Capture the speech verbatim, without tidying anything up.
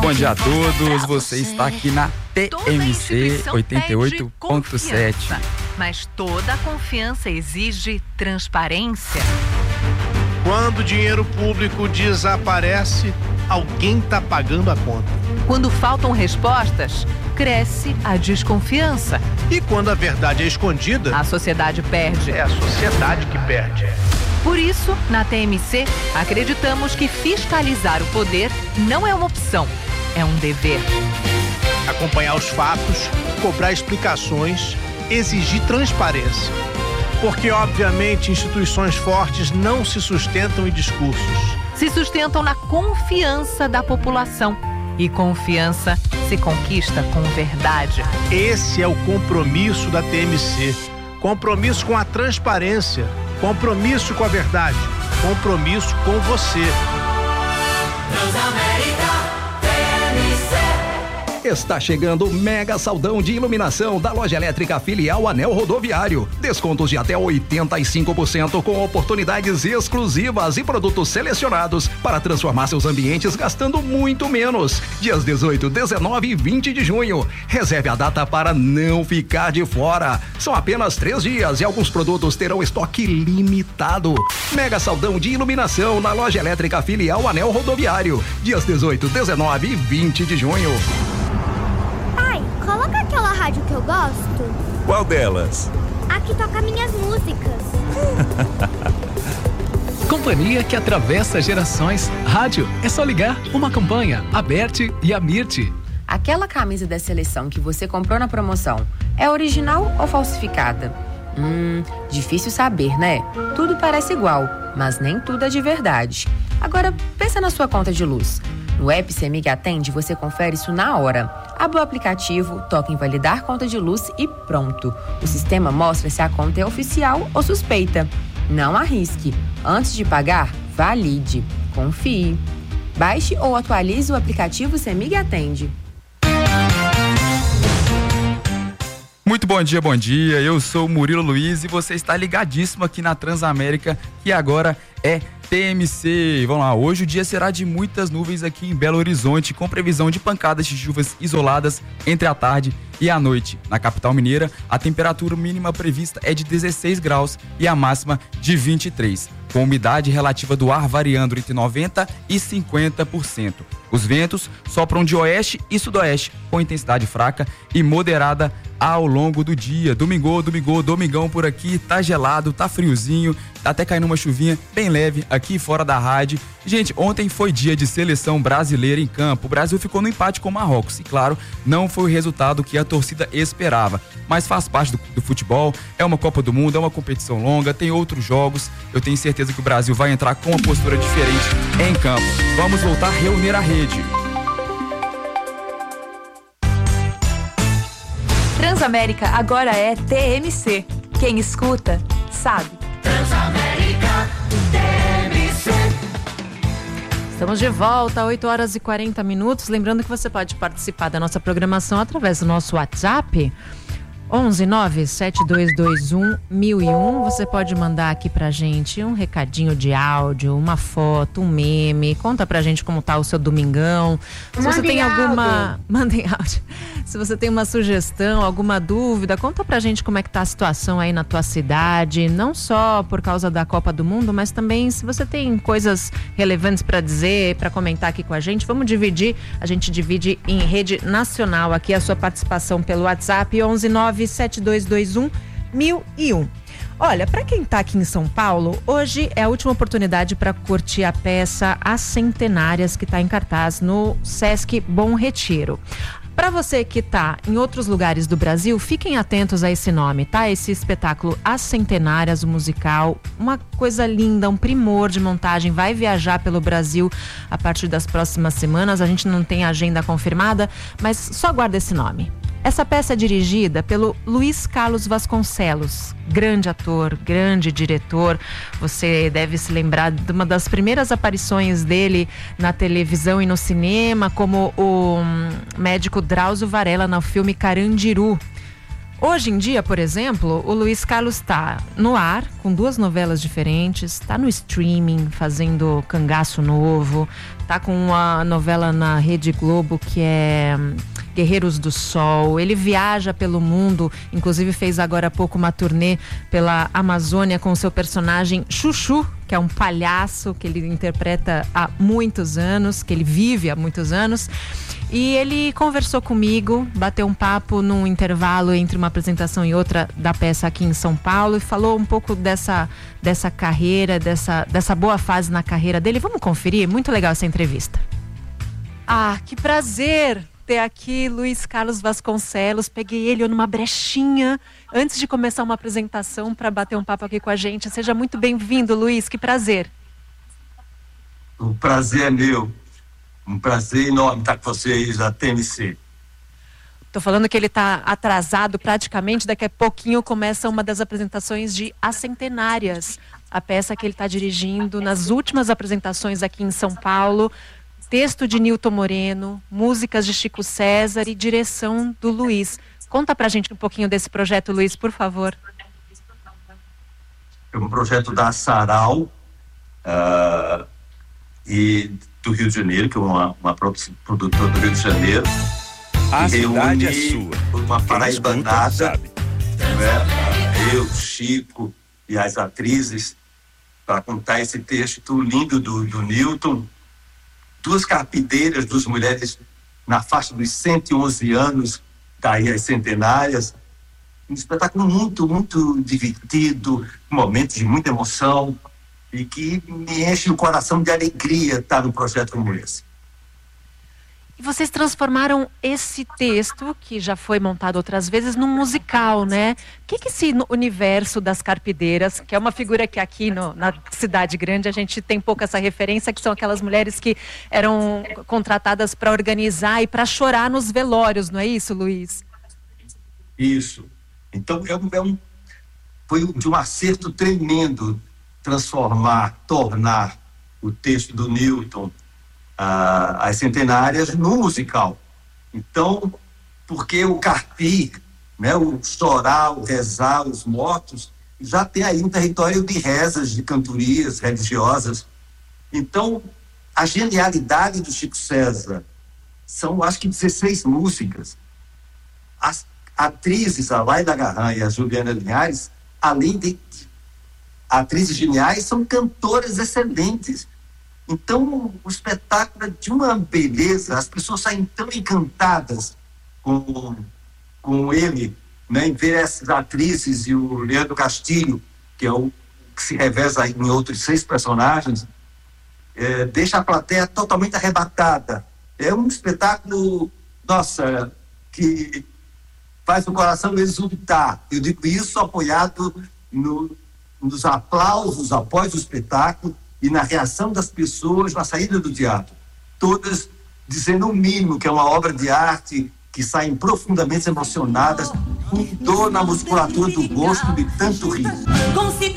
bom dia a todos. Você está aqui na T M C oitenta e oito ponto sete. Mas toda a confiança exige transparência. Quando o dinheiro público desaparece, alguém está pagando a conta. Quando faltam respostas, cresce a desconfiança. E quando a verdade é escondida, a sociedade perde. É a sociedade que perde. Por isso, na T M C, acreditamos que fiscalizar o poder não é uma opção, é um dever. Acompanhar os fatos, cobrar explicações, exigir transparência. Porque, obviamente, instituições fortes não se sustentam em discursos. Se sustentam na confiança da população. E confiança se conquista com verdade. Esse é o compromisso da T M C. Compromisso com a transparência. Compromisso com a verdade. Compromisso com você. Transamérica T M C. Está chegando o mega saldão de iluminação da Loja Elétrica Filial Anel Rodoviário. Descontos de até oitenta e cinco por cento com oportunidades exclusivas e produtos selecionados para transformar seus ambientes gastando muito menos. Dias dezoito, dezenove e vinte de junho. Reserve a data para não ficar de fora. São apenas três dias e alguns produtos terão estoque limitado. Mega saldão de iluminação na Loja Elétrica Filial Anel Rodoviário. Dias dezoito, dezenove e vinte de junho. Coloca aquela rádio que eu gosto. Qual delas? A que toca minhas músicas. Companhia que atravessa gerações. Rádio é só ligar. Uma campanha, a Berti e a Mirti. Aquela camisa da seleção que você comprou na promoção é original ou falsificada? Hum, difícil saber, né? Tudo parece igual, mas nem tudo é de verdade. Agora, pensa na sua conta de luz. No app CEMIG Atende, você confere isso na hora. Abre o aplicativo, toca em validar conta de luz e pronto. O sistema mostra se a conta é oficial ou suspeita. Não arrisque. Antes de pagar, valide. Confie. Baixe ou atualize o aplicativo CEMIG Atende. Muito bom dia, bom dia. Eu sou o Murilo Luiz e você está ligadíssimo aqui na Transamérica, que agora é T M C. Vamos lá, hoje o dia será de muitas nuvens aqui em Belo Horizonte, com previsão de pancadas de chuvas isoladas entre a tarde e a noite. Na capital mineira, a temperatura mínima prevista é de dezesseis graus e a máxima de vinte e três, com umidade relativa do ar variando entre noventa por cento e cinquenta por cento. Os ventos sopram de oeste e sudoeste, com intensidade fraca e moderada ao longo do dia. Domingo, domingo, domingão por aqui, tá gelado, tá friozinho, tá até caindo uma chuvinha bem leve aqui fora da rádio. Gente, ontem foi dia de seleção brasileira em campo. O Brasil ficou no empate com o Marrocos e, claro, não foi o resultado que a torcida esperava. Mas faz parte do, do futebol, é uma Copa do Mundo, é uma competição longa, tem outros jogos. Eu tenho certeza que o Brasil vai entrar com uma postura diferente em campo. Vamos voltar a reunir a rede. Transamérica agora é T M C. Quem escuta, sabe. Transamérica T M C. Estamos de volta, oito horas e quarenta minutos. Lembrando que você pode participar da nossa programação através do nosso WhatsApp. onze nove sete dois dois um mil e um. Você pode mandar aqui pra gente um recadinho de áudio, uma foto, um meme. Conta pra gente como tá o seu domingão. Se você tem alguma... Mandem áudio. Se você tem uma sugestão, alguma dúvida, conta pra gente como é que tá a situação aí na tua cidade. Não só por causa da Copa do Mundo, mas também se você tem coisas relevantes pra dizer, pra comentar aqui com a gente. Vamos dividir. A gente divide em rede nacional aqui a sua participação pelo WhatsApp onze nove sete dois dois um mil e um. Olha, para quem tá aqui em São Paulo, hoje é a última oportunidade para curtir a peça As Centenárias, que tá em cartaz no Sesc Bom Retiro. Para você que tá em outros lugares do Brasil, fiquem atentos a esse nome, tá? Esse espetáculo As Centenárias, o musical, uma coisa linda, um primor de montagem, vai viajar pelo Brasil a partir das próximas semanas. A gente não tem agenda confirmada, mas só guarda esse nome. Essa peça é dirigida pelo Luiz Carlos Vasconcelos, grande ator, grande diretor. Você deve se lembrar de uma das primeiras aparições dele na televisão e no cinema, como o médico Drauzio Varela no filme Carandiru. Hoje em dia, por exemplo, o Luiz Carlos está no ar com duas novelas diferentes, está no streaming fazendo Cangaço Novo, está com uma novela na Rede Globo que é Guerreiros do Sol. Ele viaja pelo mundo, inclusive fez agora há pouco uma turnê pela Amazônia com o seu personagem Chuchu, que é um palhaço que ele interpreta há muitos anos, que ele vive há muitos anos. E ele conversou comigo, bateu um papo num intervalo entre uma apresentação e outra da peça aqui em São Paulo e falou um pouco dessa, dessa carreira, dessa, dessa boa fase na carreira dele. Vamos conferir? Muito legal essa entrevista. Ah, que prazer ter aqui Luiz Carlos Vasconcelos. Peguei ele numa brechinha antes de começar uma apresentação para bater um papo aqui com a gente. Seja muito bem-vindo, Luiz, que prazer. O prazer é meu. Um prazer enorme estar com vocês da T M C. Tô falando que ele tá atrasado praticamente, daqui a pouquinho começa uma das apresentações de As Centenárias, a peça que ele está dirigindo nas últimas apresentações aqui em São Paulo. Texto de Nilton Moreno, músicas de Chico César e direção do Luiz. Conta pra gente um pouquinho desse projeto, Luiz, por favor. É um projeto da Sarau uh, e do Rio de Janeiro, que é uma, uma produtora do Rio de Janeiro. A cidade é sua. Uma paraibanada, né? Eu, Chico e as atrizes, para contar esse texto lindo do, do Nilton. Duas carpideiras, duas mulheres na faixa dos cento e onze anos, daí as centenárias. Um espetáculo muito, muito divertido, momentos de muita emoção, e que me enche o coração de alegria estar num projeto como esse. E vocês transformaram esse texto, que já foi montado outras vezes, num musical, né? O que que esse universo das carpideiras, que é uma figura que aqui no, na cidade grande a gente tem pouco essa referência, que são aquelas mulheres que eram contratadas para organizar e para chorar nos velórios, não é isso, Luiz? Isso. Então, é um, é um, foi de um acerto tremendo transformar, tornar o texto do Nilton, uh, As Centenárias, no musical. Então, porque o carpir, né, o chorar, o rezar, os mortos, já tem aí um território de rezas, de cantorias religiosas. Então, a genialidade do Chico César são, acho que, dezesseis músicas. As atrizes, a Laila Garran e a Juliana Linhares, além de atrizes geniais, são cantoras excelentes. Então, o espetáculo é de uma beleza, as pessoas saem tão encantadas com, com ele, né, em ver essas atrizes e o Leandro Castilho, que é o que se reveza em outros seis personagens, é, deixa a plateia totalmente arrebatada. É um espetáculo, nossa, que faz o coração exultar. Eu digo isso apoiado no nos aplausos após o espetáculo e na reação das pessoas na saída do teatro. Todas dizendo o mínimo, que é uma obra de arte, que saem profundamente emocionadas, com dor na musculatura do rosto de tanto rir.